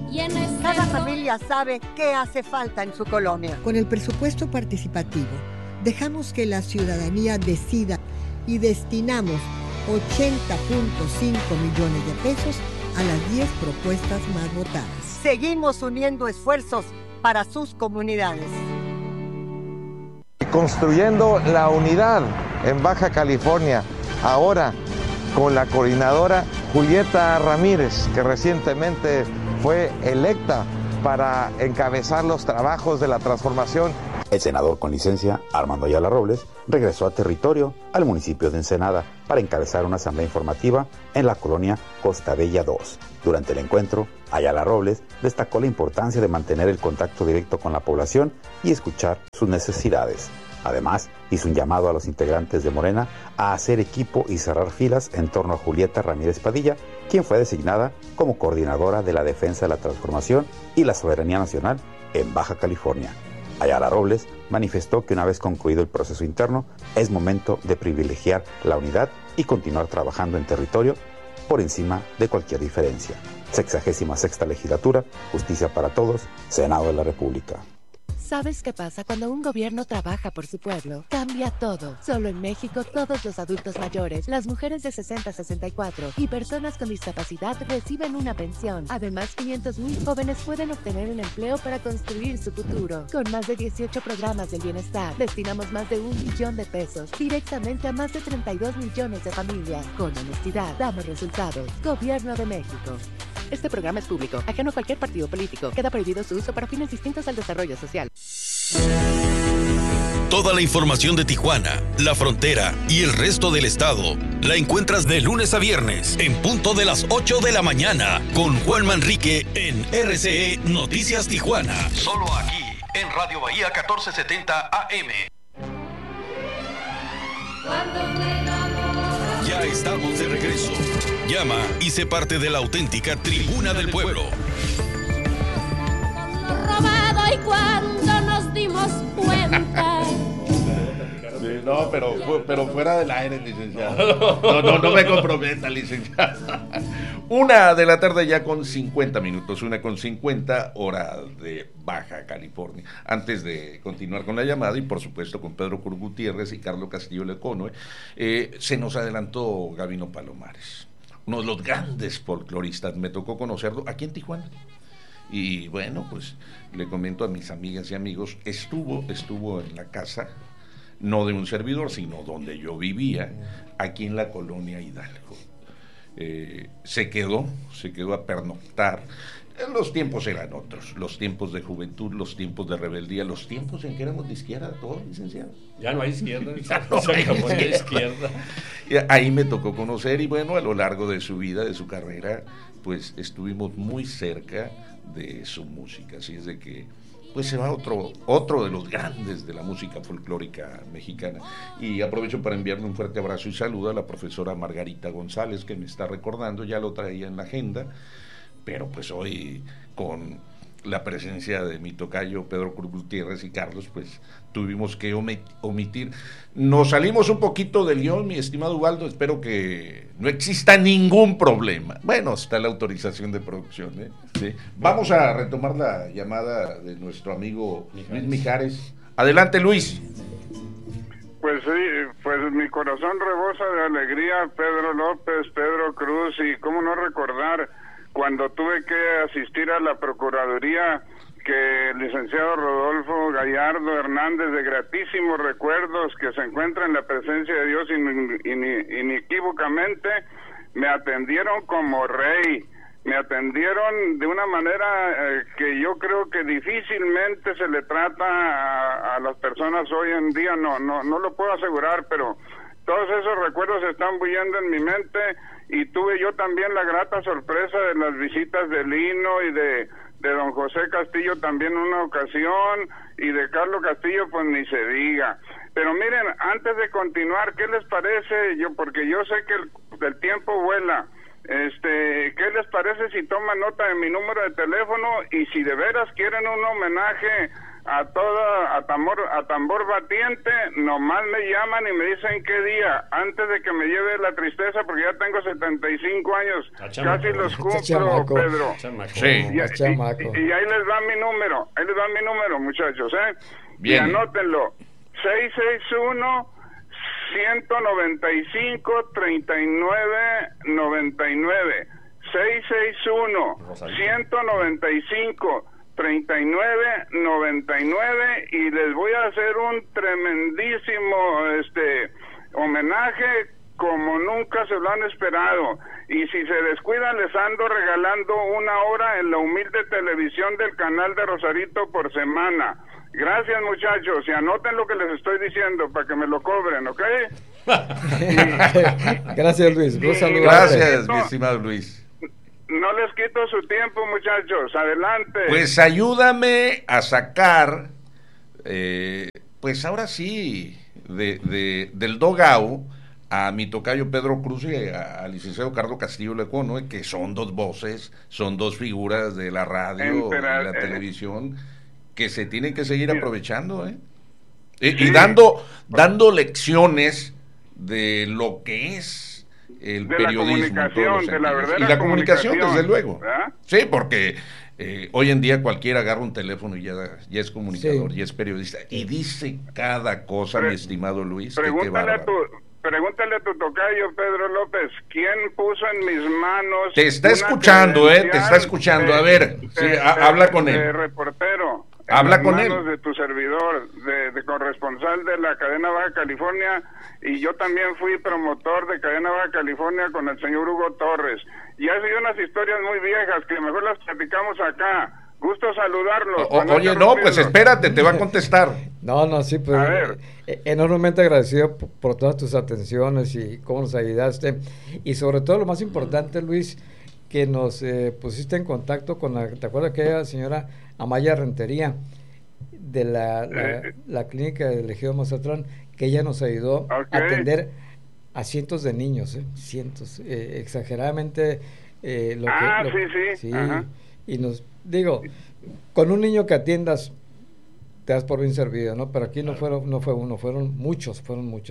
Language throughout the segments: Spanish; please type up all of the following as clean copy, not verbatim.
Cada familia sabe qué hace falta en su colonia. Con el presupuesto participativo, dejamos que la ciudadanía decida y destinamos 80.5 millones de pesos a las 10 propuestas más votadas. Seguimos uniendo esfuerzos para sus comunidades. Construyendo la unidad en Baja California, ahora con la coordinadora Julieta Ramírez, que recientemente fue electa para encabezar los trabajos de la transformación. El senador con licencia, Armando Ayala Robles, regresó a territorio al municipio de Ensenada para encabezar una asamblea informativa en la colonia Costa Bella 2. Durante el encuentro, Ayala Robles destacó la importancia de mantener el contacto directo con la población y escuchar sus necesidades. Además, hizo un llamado a los integrantes de Morena a hacer equipo y cerrar filas en torno a Julieta Ramírez Padilla, quien fue designada como coordinadora de la defensa de la transformación y la soberanía nacional en Baja California. Ayala Robles manifestó que una vez concluido el proceso interno, es momento de privilegiar la unidad y continuar trabajando en territorio por encima de cualquier diferencia. 66ª Legislatura, Justicia para Todos, Senado de la República. ¿Sabes qué pasa cuando un gobierno trabaja por su pueblo? Cambia todo. Solo en México, todos los adultos mayores, las mujeres de 60 a 64 y personas con discapacidad reciben una pensión. Además, 500,000 jóvenes pueden obtener un empleo para construir su futuro. Con más de 18 programas del bienestar, destinamos más de 1 billón de pesos directamente a más de 32 millones de familias. Con honestidad, damos resultados. Gobierno de México. Este programa es público, ajeno a cualquier partido político. Queda prohibido su uso para fines distintos al desarrollo social. Toda la información de Tijuana, la frontera y el resto del estado la encuentras de lunes a viernes en punto de las 8 de la mañana con Juan Manrique en RCE Noticias Tijuana. Solo aquí en Radio Bahía 1470 AM. Ya estamos de regreso. Llama y sé parte de la auténtica Tribuna del Pueblo. Robado y cuando nos dimos cuenta. Sí, no, pero fuera del aire, licenciado. No me comprometa, licenciado. 1 de la tarde ya con 50 minutos, 1:50 hora de Baja California. Antes de continuar con la llamada y por supuesto con Pedro Cruz Gutiérrez y Carlos Castillo Lecono, se nos adelantó Gabino Palomares, uno de los grandes folcloristas. Me tocó conocerlo aquí en Tijuana. Y bueno, pues le comento a mis amigas y amigos, estuvo en la casa, no de un servidor, sino donde yo vivía, aquí en la colonia Hidalgo. Se quedó a pernoctar. Los tiempos eran otros, los tiempos de juventud, los tiempos de rebeldía, los tiempos en que éramos de izquierda todos, licenciado. Ya no hay izquierda. Ya no hay izquierda. Ahí me tocó conocer y bueno, a lo largo de su vida, de su carrera, pues estuvimos muy cerca de su música, así es de que pues se va otro de los grandes de la música folclórica mexicana. Y aprovecho para enviarle un fuerte abrazo y saludo a la profesora Margarita González, que me está recordando, ya lo traía en la agenda, pero pues hoy con la presencia de mi tocayo Pedro Cruz Gutiérrez y Carlos, pues tuvimos que omitir. Nos salimos un poquito del guión, mi estimado Ubaldo, espero que no exista ningún problema. Bueno, está la autorización de producción, ¿eh? ¿Sí? Vamos a retomar la llamada de nuestro amigo Luis Mijares. Adelante, Luis. Pues sí, pues mi corazón rebosa de alegría, Pedro López, Pedro Cruz, y cómo no recordar cuando tuve que asistir a la Procuraduría, que el licenciado Rodolfo Gallardo Hernández, de gratísimos recuerdos, que se encuentra en la presencia de Dios inequívocamente, me atendieron como rey, me atendieron de una manera que yo creo que difícilmente se le trata a las personas hoy en día, no lo puedo asegurar, pero todos esos recuerdos están bullendo en mi mente. Y tuve yo también la grata sorpresa de las visitas de Lino y de don José Castillo también una ocasión, y de Carlos Castillo pues ni se diga. Pero miren, antes de continuar, ¿qué les parece? Porque yo sé que el tiempo vuela. ¿Qué les parece si toman nota de mi número de teléfono y si de veras quieren un homenaje a tambor batiente, nomás me llaman y me dicen qué día, antes de que me lleve la tristeza, porque ya tengo 75 años, casi los cumplo, Pedro. Sí. Y ahí les va mi número, muchachos, Bien. Y anótenlo, 661-195-3999, 661-195-3999, y les voy a hacer un tremendísimo homenaje como nunca se lo han esperado, y si se descuidan les ando regalando 1 hora en la humilde televisión del canal de Rosarito por semana. Gracias, muchachos, y anoten lo que les estoy diciendo para que me lo cobren, ¿ok? Gracias, Luis. Gracias, mi estimado Luis. No les quito su tiempo, muchachos. Adelante. Pues ayúdame a sacar, pues ahora sí, del Dogao a mi tocayo Pedro Cruz y al licenciado Carlos Castillo Lecón, ¿no? Que son dos voces, son dos figuras de la radio y la televisión que se tienen que seguir aprovechando, y dando lecciones de lo que es el periodismo, y la comunicación, desde luego, ¿verdad? Sí, porque hoy en día cualquiera agarra un teléfono y ya es comunicador, ya es periodista, y dice cada cosa, mi estimado Luis. Pregúntale a tu tocayo Pedro López, ¿quién puso en mis manos? Te está escuchando, te está escuchando. A ver, habla con él. De reportero. Habla con él. De tu servidor, de corresponsal de la cadena Baja California, y yo también fui promotor de cadena Baja California con el señor Hugo Torres. Y ha sido unas historias muy viejas que mejor las platicamos acá. Gusto saludarlo. Oye, no, pues espérate, te va a contestar. No, sí, pues enormemente agradecido por todas tus atenciones y cómo nos ayudaste. Y sobre todo, lo más importante, Luis, que nos pusiste en contacto con ¿te acuerdas aquella señora Amaya Rentería de la clínica del Ejido Mazatlán, que ella nos ayudó a atender a cientos de niños, cientos, exageradamente sí. Y nos digo, con un niño que atiendas te das por bien servido, ¿no? Pero aquí no fue uno, fueron muchos.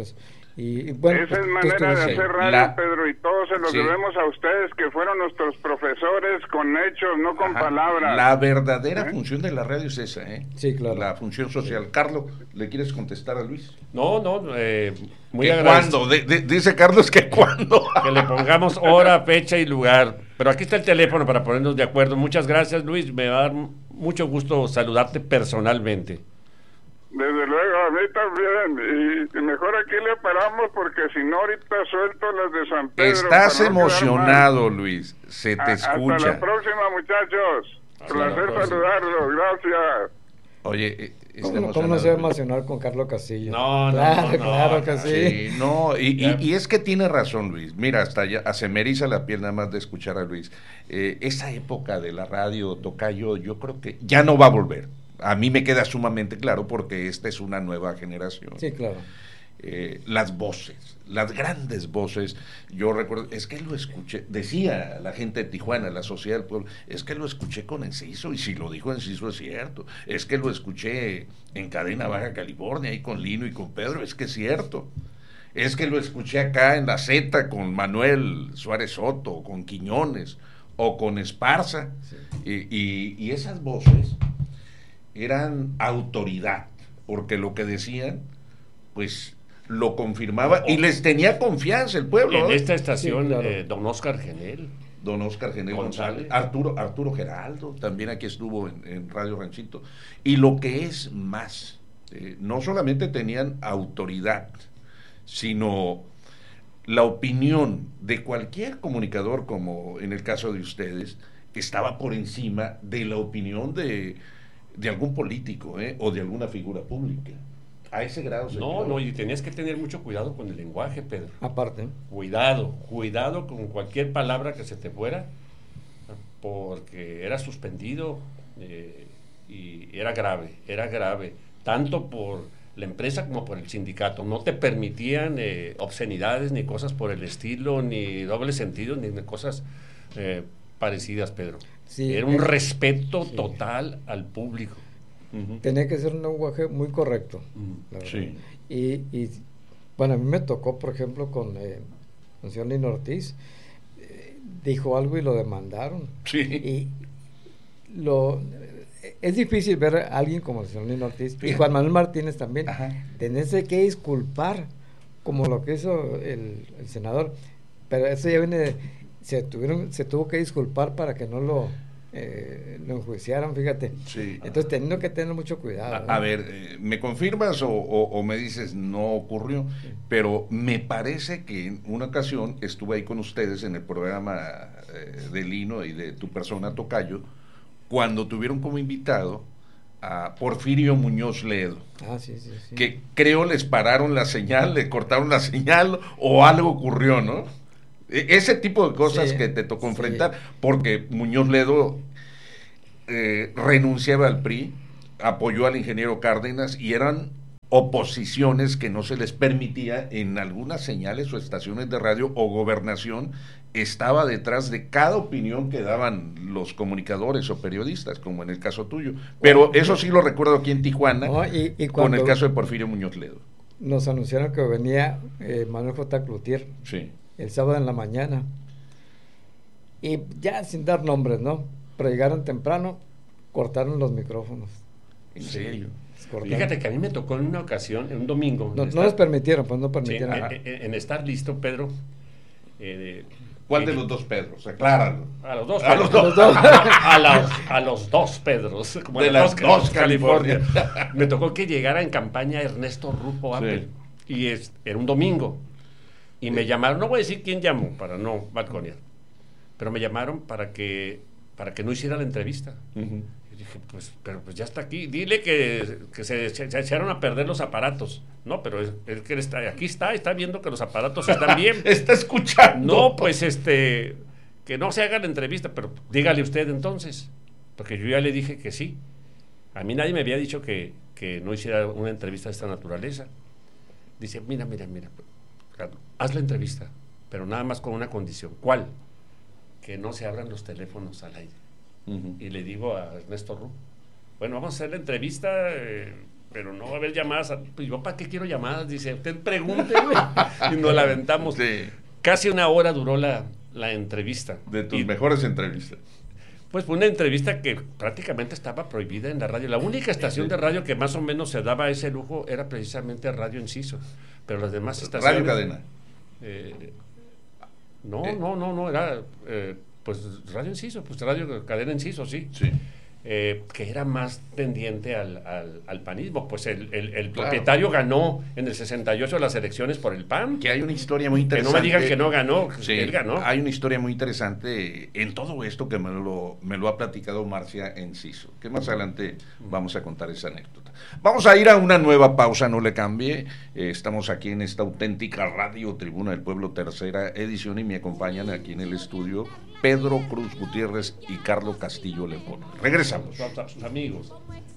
Y bueno, esa es manera de hacer radio, Pedro, y todos se los debemos a ustedes, que fueron nuestros profesores con hechos, no con palabras. La verdadera función de la radio es esa, Sí, claro. La función social. Sí. Carlos, ¿le quieres contestar a Luis? No, muy agradecido. ¿Cuándo? Dice Carlos que cuándo. Que le pongamos hora, fecha y lugar. Pero aquí está el teléfono para ponernos de acuerdo. Muchas gracias, Luis. Me va a dar mucho gusto saludarte personalmente. Desde luego, a mí también, y mejor aquí le paramos porque si no ahorita suelto las de San Pedro. Estás emocionado, Luis, se te escucha. Hasta la próxima, muchachos. Placer saludarlos, gracias. Oye, ¿Cómo no se va a emocionar con Carlos Castillo? Claro que sí. Y es que tiene razón, Luis. Mira, hasta se me eriza la piel nada más de escuchar a Luis. Esa época de la radio, tocayo, yo creo que ya no va a volver. A mí me queda sumamente claro porque esta es una nueva generación. Sí, claro. Las voces, las grandes voces, yo recuerdo, es que lo escuché, decía la gente de Tijuana, la sociedad del pueblo, es que lo escuché con Enciso, y si lo dijo Enciso es cierto, es que lo escuché en cadena Baja California, ahí con Lino y con Pedro, es que es cierto, es que lo escuché acá en la Z con Manuel Suárez Soto, con Quiñones, o con Esparza, sí. Y esas voces eran autoridad, porque lo que decían, pues lo confirmaba y les tenía confianza el pueblo. En esta estación, sí, claro. Don Oscar Genel González, Arturo Geraldo, también aquí estuvo en Radio Ranchito. Y lo que es más, no solamente tenían autoridad, sino la opinión de cualquier comunicador, como en el caso de ustedes, estaba por encima de la opinión de algún político, o de alguna figura pública. A ese grado. No, y tenías que tener mucho cuidado con el lenguaje, Pedro. Aparte. Cuidado con cualquier palabra que se te fuera, porque era suspendido, y era grave, tanto por la empresa como por el sindicato. No te permitían obscenidades, ni cosas por el estilo, ni doble sentido, ni cosas parecidas, Pedro. Sí, era un respeto total al público. tenía que ser un lenguaje muy correcto. Sí. Y bueno, a mí me tocó, por ejemplo, con el señor Lino Ortiz, dijo algo y lo demandaron. Sí. Y es difícil ver a alguien como el señor Lino Ortiz y Juan Manuel Martínez también, tenerse que disculpar como lo que hizo el senador, pero eso ya viene, se tuvo que disculpar para que no lo enjuiciaran, fíjate. Sí. Entonces teniendo que tener mucho cuidado. A ver, ¿me confirmas o me dices no ocurrió? Pero me parece que en una ocasión estuve ahí con ustedes en el programa de Lino y de tu persona, Tocayo, cuando tuvieron como invitado a Porfirio Muñoz Ledo. Sí. Que creo les pararon la señal, le cortaron la señal o algo ocurrió, ¿no? Ese tipo de cosas que te tocó enfrentar, porque Muñoz Ledo renunciaba al PRI, apoyó al ingeniero Cárdenas y eran oposiciones que no se les permitía en algunas señales o estaciones de radio o gobernación, estaba detrás de cada opinión que daban los comunicadores o periodistas, como en el caso tuyo. Pero eso sí lo recuerdo aquí en Tijuana, con el caso de Porfirio Muñoz Ledo. Nos anunciaron que venía Manuel J. Cloutier el sábado en la mañana, y ya sin dar nombres, ¿no? Pero llegaron temprano, cortaron los micrófonos. ¿En serio? Fíjate que a mí me tocó en una ocasión, en un domingo. No les permitieron, pues no permitieron. En estar listo, Pedro. ¿Cuál de los dos Pedros? Acláralo. A los dos. A los dos Pedros. Como de las dos California. Me tocó que llegara en campaña Ernesto Rufo Apple. Y era un domingo. Y me llamaron, no voy a decir quién llamó, para no balconear, pero me llamaron para que no hiciera la entrevista. Y dije, pues ya está aquí, dile que se echaron a perder los aparatos. No, pero es que él está viendo que los aparatos están bien. Está escuchando. No, pues que no se haga la entrevista, pero dígale usted entonces, porque yo ya le dije que sí. A mí nadie me había dicho que no hiciera una entrevista de esta naturaleza. Dice, mira, haz la entrevista, pero nada más con una condición. ¿Cuál? Que no se abran los teléfonos al aire. Y le digo a Ernesto Rufo, bueno, vamos a hacer la entrevista, pero no va a haber llamadas. Pues yo, ¿para qué quiero llamadas? Dice, usted pregúnteme. Y nos la aventamos. Casi una hora duró la entrevista. De tus mejores entrevistas. Pues fue una entrevista que prácticamente estaba prohibida en la radio. La única estación de radio que más o menos se daba ese lujo era precisamente Radio Enciso. Pero las demás estaciones... Radio Cadena. No, era pues Radio Enciso, pues Radio Cadena Enciso, sí. Que era más tendiente al panismo. Pues el propietario ganó en el 68 las elecciones por el PAN. Que hay una historia muy interesante. Que no me digan que no ganó, él ganó. Hay una historia muy interesante en todo esto que me lo ha platicado Marcia Enciso, que más adelante vamos a contar esa anécdota. Vamos a ir a una nueva pausa, no le cambie. Estamos aquí en esta auténtica radio Tribuna del Pueblo, tercera edición, y me acompañan aquí en el estudio Pedro Cruz Gutiérrez y Carlos Castillo Lepón. Regresamos. Sus amigos.